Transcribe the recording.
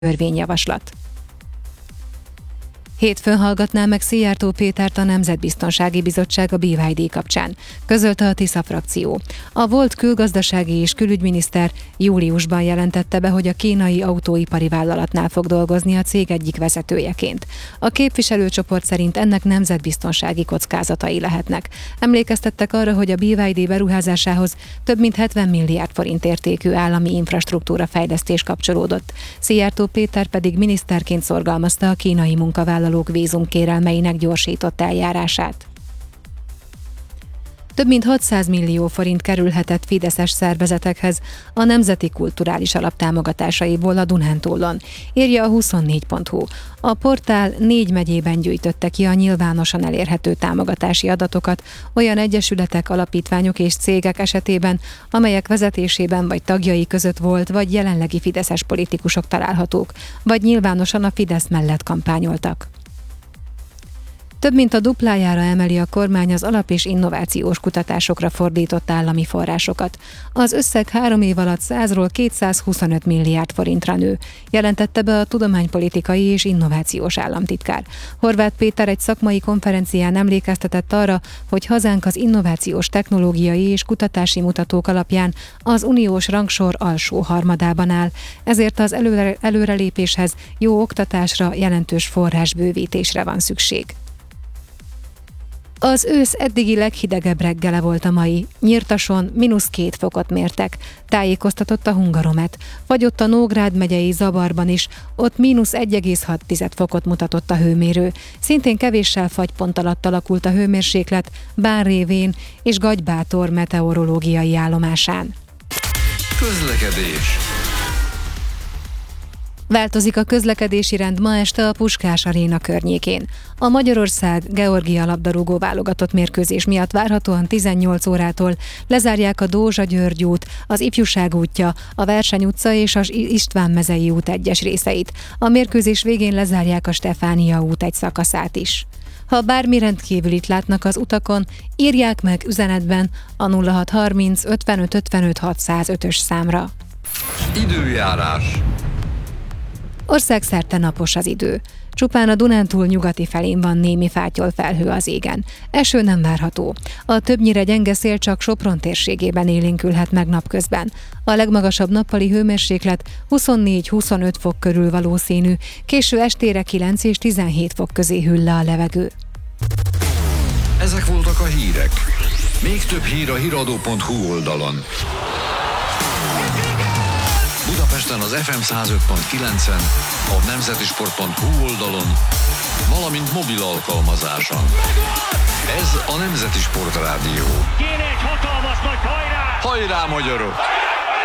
törvényjavaslat. Hétfőn hallgatná meg Szijjártó Pétert a Nemzetbiztonsági Bizottság a BYD kapcsán, közölte a Tisza frakció. A volt külgazdasági és külügyminiszter júliusban jelentette be, hogy a kínai autóipari vállalatnál fog dolgozni a cég egyik vezetőjeként. A képviselőcsoport szerint ennek nemzetbiztonsági kockázatai lehetnek. Emlékeztettek arra, hogy a BYD beruházásához több mint 70 milliárd forint értékű állami infrastruktúra fejlesztés kapcsolódott. Szijjártó Péter pedig miniszterként szorgalmazta a kínai munkavállalók vízumkérelmeinek gyorsított eljárását. Több mint 600 millió forint kerülhetett fideszes szervezetekhez a Nemzeti Kulturális Alap támogatásaiból a Dunántúlon, írja a 24.hu. A portál 4 megyében gyűjtötte ki a nyilvánosan elérhető támogatási adatokat olyan egyesületek, alapítványok és cégek esetében, amelyek vezetésében vagy tagjai között volt, vagy jelenlegi fideszes politikusok találhatók, vagy nyilvánosan a Fidesz mellett kampányoltak. Több mint a duplájára emeli a kormány az alap- és innovációs kutatásokra fordított állami forrásokat. Az összeg 3 év alatt 100-ról 225 milliárd forintra nő, jelentette be a tudománypolitikai és innovációs államtitkár. Horváth Péter egy szakmai konferencián emlékeztetett arra, hogy hazánk az innovációs technológiai és kutatási mutatók alapján az uniós rangsor alsó harmadában áll, ezért az előrelépéshez, jó oktatásra, jelentős forrásbővítésre van szükség. Az ősz eddigi leghidegebb reggele volt a mai. Nyírtason -2 fokot mértek, tájékoztatott a Hungaromet. Fagyott a Nógrád megyei Zabarban is, ott -1,6 fokot mutatott a hőmérő. Szintén kevéssel fagypont alatt alakult a hőmérséklet Bán révén és Gagybátor meteorológiai állomásán. Közlekedés. Változik a közlekedési rend ma este a Puskás Aréna környékén. A Magyarország-Georgia labdarúgó válogatott mérkőzés miatt várhatóan 18 órától lezárják a Dózsa-György út, az Ifjúság útja, a Verseny utca és az István mezei út egyes részeit. A mérkőzés végén lezárják a Stefánia út egy szakaszát is. Ha bármi rendkívülit látnak az utakon, írják meg üzenetben a 0630 55 55 605-ös számra. Időjárás. Országszerte napos az idő. Csupán a Dunántúl nyugati felén van némi fátyolfelhő az égen. Eső nem várható. A többnyire gyenge szél csak Sopron térségében élénkülhet meg napközben. A legmagasabb nappali hőmérséklet 24-25 fok körül valószínű, késő estére 9 és 17 fok közé hűl le a levegő. Ezek voltak a hírek. Még több hír a hiradó.hu oldalon. Budapesten az FM 105.9-en, a nemzetisport.hu oldalon, valamint mobil alkalmazáson. Ez a Nemzeti Sport Rádió. Kéne egy hatalmas nagy hajrá! Hajrá, magyarok!